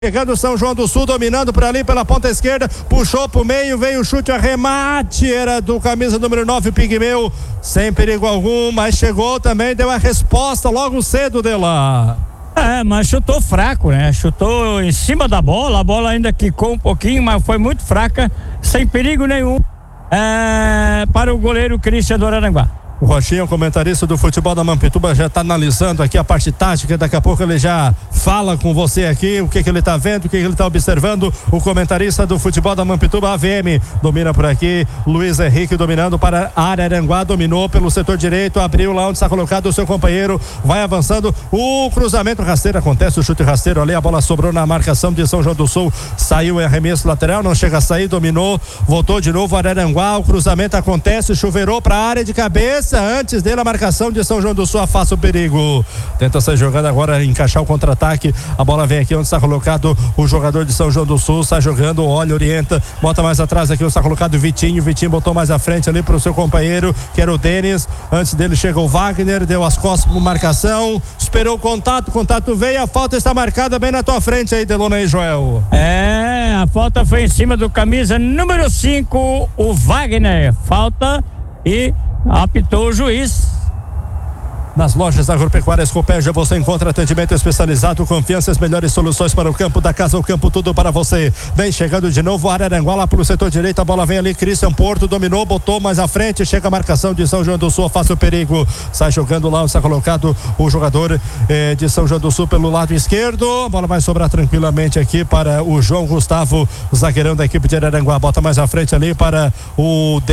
Chegando São João do Sul, dominando por ali pela ponta esquerda, puxou pro meio, veio o chute, arremate, era do camisa número 9, Pigmeu, sem perigo algum, mas chegou também, deu a resposta logo cedo dela. Mas chutou fraco, né? Chutou em cima da bola, a bola ainda quicou um pouquinho, mas foi muito fraca, sem perigo nenhum, para o goleiro Christian do Araranguá. O Rochinha, o comentarista do futebol da Mampituba, já está analisando aqui a parte tática. Daqui a pouco ele já fala com você aqui o que ele está vendo, o que ele está observando. O comentarista do futebol da Mampituba, AVM, domina por aqui. Luiz Henrique dominando para Araranguá, dominou pelo setor direito, abriu lá onde está colocado o seu companheiro, vai avançando. O cruzamento rasteiro acontece, o chute rasteiro ali, a bola sobrou na marcação de São João do Sul, saiu em arremesso lateral, não chega a sair, dominou, voltou de novo Araranguá. O cruzamento acontece, chuveirou para a área de cabeça. Antes dele a marcação de São João do Sul afasta o perigo, tenta sair jogando agora, encaixar o contra-ataque, a bola vem aqui onde está colocado o jogador de São João do Sul, está jogando, olha, orienta, bota mais atrás aqui onde está colocado o Vitinho botou mais à frente ali para o seu companheiro, que era o Denis. Antes dele chega o Wagner, deu as costas para marcação, esperou o contato veio, a falta está marcada bem na tua frente aí, Delona e Joel. A falta foi em cima do camisa número 5, o Wagner, falta e apitou o juiz. Nas lojas Agropecuária Escopédia você encontra atendimento especializado, confiança, as melhores soluções para o campo, da casa ao campo, tudo para você. Vem chegando de novo Araranguá lá pro setor direito, a bola vem ali, Christian Porto dominou, botou mais à frente, chega a marcação de São João do Sul, afasta o perigo, sai jogando lá, está colocado o jogador de São João do Sul pelo lado esquerdo, a bola vai sobrar tranquilamente aqui para o João Gustavo, o zagueirão da equipe de Araranguá, bota mais à frente ali para o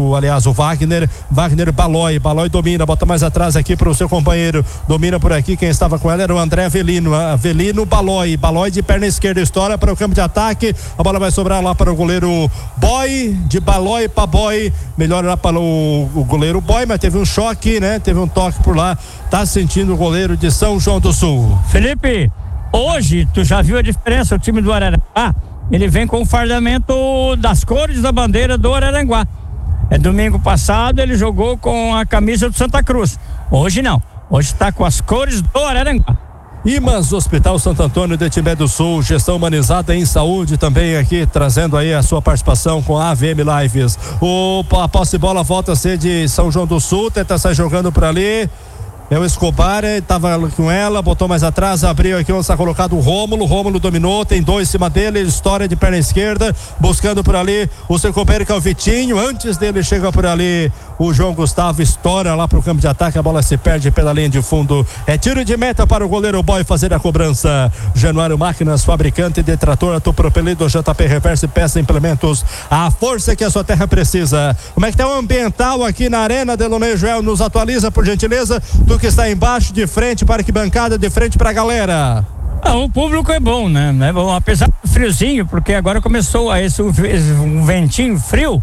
Wagner Balói domina, bota mais atrás aqui pro seu companheiro, domina por aqui, quem estava com ela era o André Avelino Balói de perna esquerda, estoura para o campo de ataque, a bola vai sobrar lá para o goleiro Boy, de Balói para Boy, melhor lá para o goleiro Boy, mas teve um choque, né? Teve um toque por lá, tá sentindo o goleiro de São João do Sul. Felipe, hoje tu já viu a diferença, o time do Araranguá, ele vem com o fardamento das cores da bandeira do Araranguá. Domingo passado ele jogou com a camisa do Santa Cruz. Hoje não. Hoje está com as cores do Araranguá. Imans Hospital Santo Antônio de Timbé do Sul, gestão humanizada em saúde também aqui, trazendo aí a sua participação com a AVM Lives. A posse de bola volta a ser de São João do Sul, tenta sair jogando por ali. É o Escobar, estava com ela, botou mais atrás, abriu aqui onde está colocado o Rômulo dominou, tem dois em cima dele, história de perna esquerda, buscando por ali o seu companheiro que é o Vitinho, antes dele chega por ali o João Gustavo, estoura lá pro campo de ataque, a bola se perde pela linha de fundo, é tiro de meta para o goleiro Boy fazer a cobrança. Januário Máquinas, fabricante de trator, Atupropelido, JP Reverse, peça e implementos, a força que a sua terra precisa. Como é que tá o ambiental aqui na Arena, Delonei Joel, nos atualiza por gentileza, do que está embaixo, de frente para a arquibancada, de frente para a galera. O público é bom, né? É bom, apesar do friozinho, porque agora começou um ventinho frio,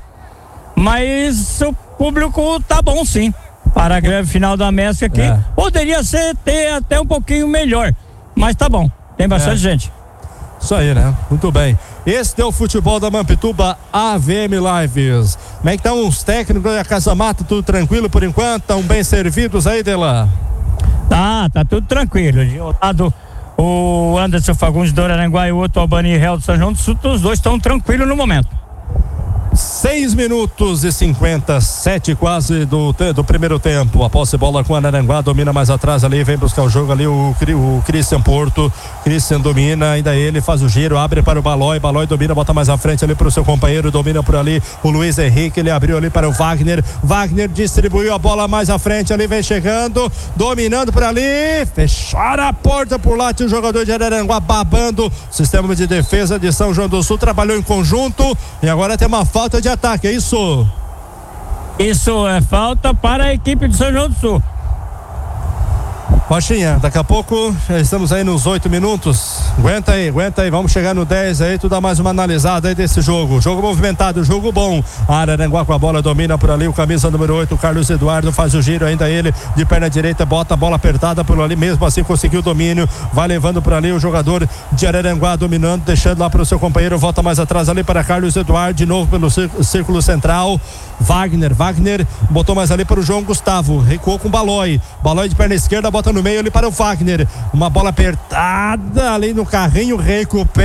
mas o público tá bom sim. Para a greve final da MESC aqui, poderia ter até um pouquinho melhor, mas tá bom, tem bastante gente. Isso aí, né? Muito bem. Este é o futebol da Mampituba, AVM Lives. Como é que estão os técnicos da Casa Mata? Tudo tranquilo por enquanto? Estão bem servidos aí, Dela? Tá tudo tranquilo. De um lado, o Anderson Fagundes do Araranguá e o outro Albani Real do São João do Sul, os dois estão tranquilos no momento. 6 minutos e 57 quase do primeiro tempo. A posse de bola com a Araranguá, domina mais atrás ali, vem buscar o jogo ali o Christian Porto. Christian domina, ainda ele faz o giro, abre para o Balói domina, bota mais à frente ali para o seu companheiro, domina por ali o Luiz Henrique, ele abriu ali para o Wagner distribuiu a bola mais à frente ali, vem chegando, dominando por ali, fecharam a porta por lá, tinha o jogador de Araranguá babando, sistema de defesa de São João do Sul trabalhou em conjunto e agora tem uma falta de ataque, é isso? Isso é falta para a equipe de São João do Sul. Rochinha, daqui a pouco já estamos aí nos 8 minutos. Aguenta aí, vamos chegar no 10 aí, tu dá mais uma analisada aí desse jogo. Jogo movimentado, jogo bom. Araranguá com a bola, domina por ali o camisa número 8, o Carlos Eduardo faz o giro, ainda ele de perna direita, bota a bola apertada por ali, mesmo assim conseguiu o domínio, vai levando por ali o jogador de Araranguá, dominando, deixando lá para o seu companheiro, volta mais atrás ali para Carlos Eduardo, de novo pelo círculo central. Wagner botou mais ali para o João Gustavo, recuou com o Balói de perna esquerda, bota no meio ali para o Wagner, uma bola apertada ali no carrinho, recupera